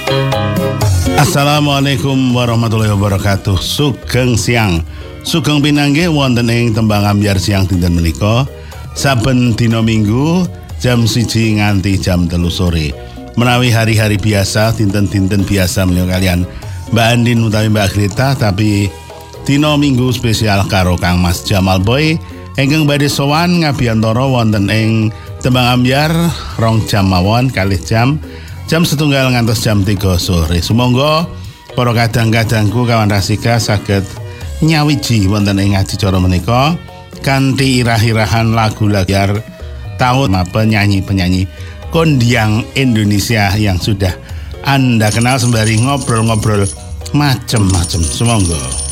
Assalamualaikum warahmatullahi wabarakatuh. Sugeng siang. Sugeng pinanggih wonten ing tembang ambyar siang dinten menika saben dina Minggu jam 1 nganti jam 3 sore. Menawi hari-hari biasa, dinten-dinten biasa menika kalian Mbak Andin utawi Mbak Greta, tapi dina Minggu spesial karo Kang Mas Jamal Boy ingkang badhe sowan ngabiyantara wonten ing tembang ambyar 2 jam mawon kalih jam 1 ngantos jam 3 sore. Sumangga para kadang-kadangku kawan rasika saged nyawiji wonten ing adicara menika kanthi irah-irahan lagu-lagu tahun penyanyi-penyanyi kondiang Indonesia yang sudah Anda kenal sembari ngobrol-ngobrol macem-macem. Sumangga.